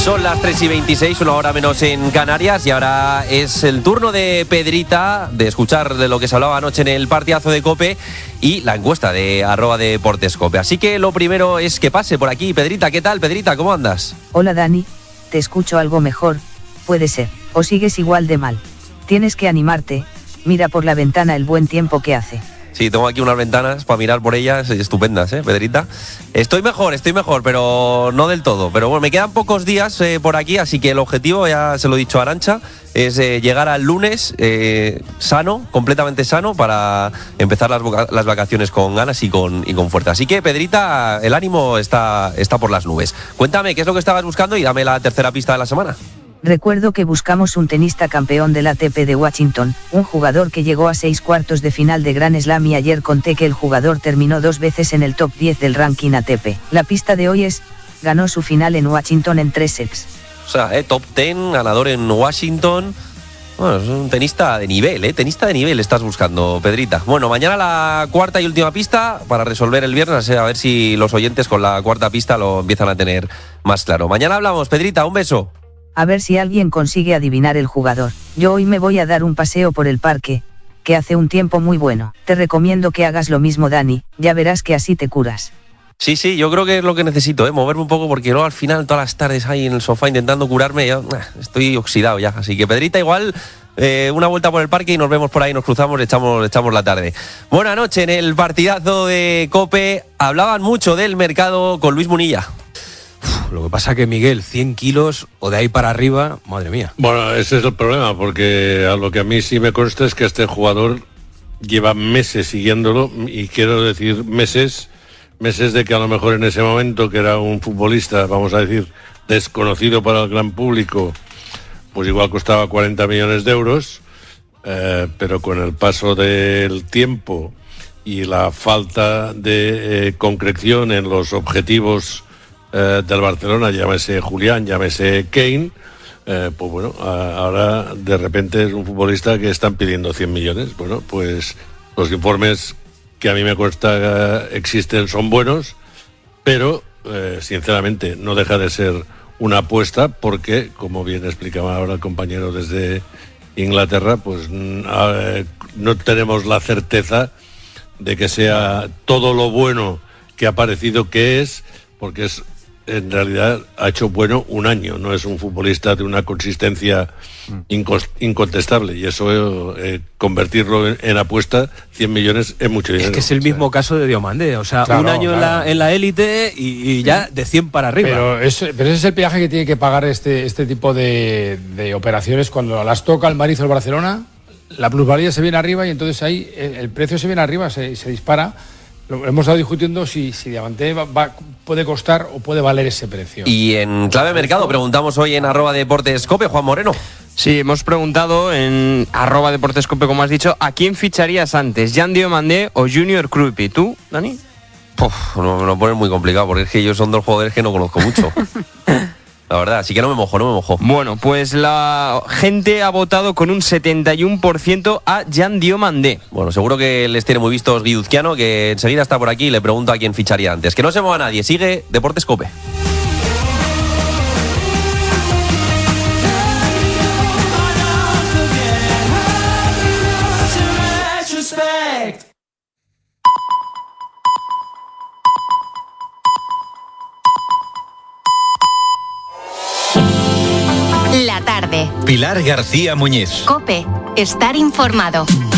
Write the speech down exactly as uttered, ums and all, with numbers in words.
Son las tres y veintiséis, una hora menos en Canarias, y ahora es el turno de Pedrita de escuchar de lo que se hablaba anoche en el partidazo de COPE y la encuesta de arroba Deportes COPE. Así que lo primero es que pase por aquí. Pedrita, ¿qué tal, Pedrita? ¿Cómo andas? Hola, Dani. Te escucho algo mejor, puede ser, o sigues igual de mal. Tienes que animarte, mira por la ventana el buen tiempo que hace. Sí, tengo aquí unas ventanas para mirar por ellas, estupendas, ¿eh, Pedrita? Estoy mejor, estoy mejor, pero no del todo. Pero bueno, me quedan pocos días eh, por aquí, así que el objetivo, ya se lo he dicho a Arantxa, es eh, llegar al lunes eh, sano, completamente sano, para empezar las, las vacaciones con ganas y con, y con fuerza. Así que, Pedrita, el ánimo está, está por las nubes. Cuéntame, ¿qué es lo que estabas buscando? Y dame la tercera pista de la semana. Recuerdo que buscamos un tenista campeón del A T P de Washington, un jugador que llegó a seis cuartos de final de Grand Slam, y ayer conté que el jugador terminó dos veces en el top diez del ranking A T P. La pista de hoy es, ganó su final en Washington en tres sets. O sea, eh, top diez, ganador en Washington. Bueno, es un tenista de nivel, ¿eh? Tenista de nivel estás buscando, Pedrita. Bueno, mañana la cuarta y última pista para resolver el viernes, a ver si los oyentes con la cuarta pista lo empiezan a tener más claro. Mañana hablamos, Pedrita, un beso. A ver si alguien consigue adivinar el jugador. Yo hoy me voy a dar un paseo por el parque, que hace un tiempo muy bueno. Te recomiendo que hagas lo mismo, Dani, ya verás que así te curas. Sí, sí, yo creo que es lo que necesito, ¿eh? Moverme un poco, porque luego al final todas las tardes ahí en el sofá intentando curarme, yo, eh, estoy oxidado ya. Así que, Pedrita, igual eh, una vuelta por el parque y nos vemos por ahí, nos cruzamos, echamos, echamos la tarde. Buena noche en el partidazo de COPE. Hablaban mucho del mercado con Luis Munilla. Lo que pasa que, Miguel, cien kilos o de ahí para arriba, madre mía. Bueno, ese es el problema, porque a lo que a mí sí me consta es que este jugador lleva meses siguiéndolo, y quiero decir meses, meses de que a lo mejor en ese momento, que era un futbolista, vamos a decir, desconocido para el gran público, pues igual costaba cuarenta millones de euros, eh, pero con el paso del tiempo y la falta de eh, concreción en los objetivos Eh, del Barcelona, llámese Julián, llámese Kane, eh, pues bueno, a, ahora de repente es un futbolista que están pidiendo cien millones. Bueno, pues los informes que a mí me cuesta eh, existen, son buenos, pero eh, sinceramente no deja de ser una apuesta, porque, como bien explicaba ahora el compañero desde Inglaterra, pues eh, no tenemos la certeza de que sea todo lo bueno que ha parecido que es, porque es en realidad ha hecho bueno un año, no es un futbolista de una consistencia incos- incontestable, y eso eh, convertirlo en, en apuesta, cien millones es mucho dinero. Es que es el mismo caso de Diomandé, o sea, Claro, un año claro. en la élite y, y ya de cien para arriba. Pero, es, pero ese es el peaje que tiene que pagar este, este tipo de, de operaciones cuando las toca el Madrid o el Barcelona. La plusvalía se viene arriba y entonces ahí el, el precio se viene arriba, se, se dispara. Lo hemos estado discutiendo si, si Diamante va, va, puede costar o puede valer ese precio. Y en clave mercado preguntamos hoy en arroba Deportes COPE, Juan Moreno. Sí, hemos preguntado en arroba Deportes COPE, como has dicho, ¿a quién ficharías antes, Jan Diomandé o Junior Krupi? ¿Tú, Dani? Uf, no, me lo pones muy complicado, porque es que ellos son dos jugadores que no conozco mucho. La verdad, así que no me mojo, no me mojo. Bueno, pues la gente ha votado con un setenta y uno por ciento a Jan Diomandé. Bueno, seguro que les tiene muy vistos Guiduzquiano, que enseguida está por aquí y le pregunto a quién ficharía antes. Que no se mueva nadie, sigue Deportes COPE. La tarde. Pilar García Muñiz. COPE. Estar informado.